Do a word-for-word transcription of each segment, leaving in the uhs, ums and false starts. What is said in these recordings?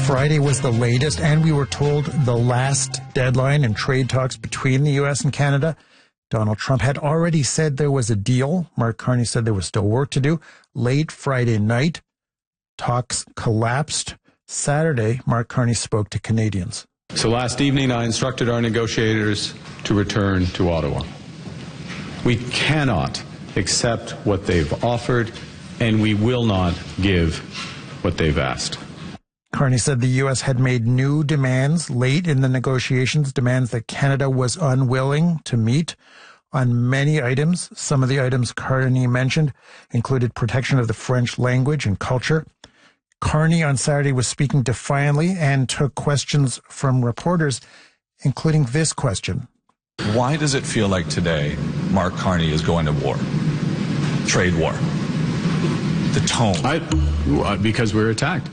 Friday was the latest, and we were told the last deadline in trade talks between the U S and Canada. Donald Trump had already said there was a deal. Mark Carney said there was still work to do. Late Friday night, talks collapsed. Saturday, Mark Carney spoke to Canadians. So last evening, I instructed our negotiators to return to Ottawa. We cannot accept what they've offered, and we will not give what they've asked. Carney said the U S had made new demands late in the negotiations, demands that Canada was unwilling to meet on many items. Some of the items Carney mentioned included protection of the French language and culture. Carney on Saturday was speaking defiantly and took questions from reporters, including this question. Why does it feel like today Mark Carney is going to war? Trade war. The tone. I, because we were attacked.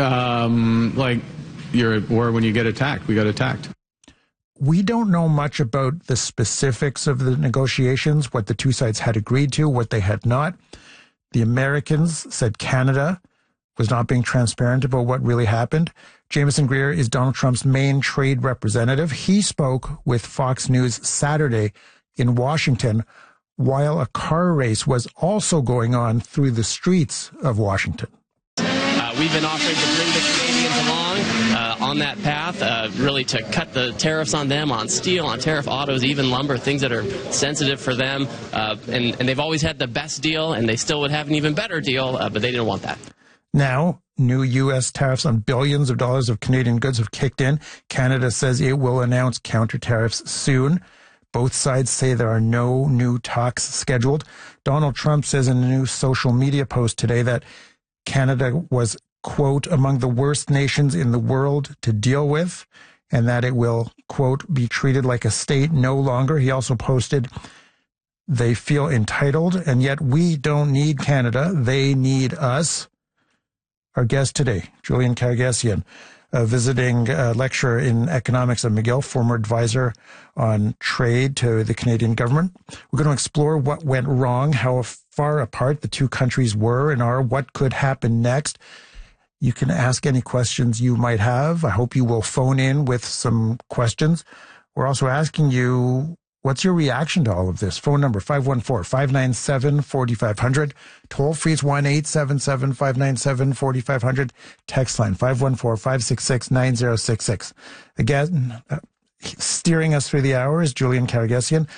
Um, like, you're at war when you get attacked. We got attacked. We don't know much about the specifics of the negotiations, what the two sides had agreed to, what they had not. The Americans said Canada was not being transparent about what really happened. Jameson Greer is Donald Trump's main trade representative. He spoke with Fox News Saturday in Washington while a car race was also going on through the streets of Washington. Uh, we've been offering to bring the Canadians along uh, on that path, uh, really to cut the tariffs on them, on steel, on tariff autos, even lumber, things that are sensitive for them. Uh, and, and they've always had the best deal, and they still would have an even better deal, uh, but they didn't want that. Now, new U S tariffs on billions of dollars of Canadian goods have kicked in. Canada says it will announce counter tariffs soon. Both sides say there are no new talks scheduled. Donald Trump says in a new social media post today that Canada was, quote, among the worst nations in the world to deal with, and that it will, quote, be treated like a state no longer. He also posted, they feel entitled, and yet we don't need Canada. They need us. Our guest today, Julian Karagesian, a visiting uh, lecturer in economics at McGill, former advisor on trade to the Canadian government. We're going to explore what went wrong, how far apart the two countries were and are, what could happen next. You can ask any questions you might have. I hope you will phone in with some questions. We're also asking you, what's your reaction to all of this? Phone number five one four, five nine seven, four five zero zero. Toll free is one eight seven seven, five nine seven, four five zero zero. Text line five one four, five six six, nine zero six six. Again, uh, steering us through the hour is Julian Karagesian,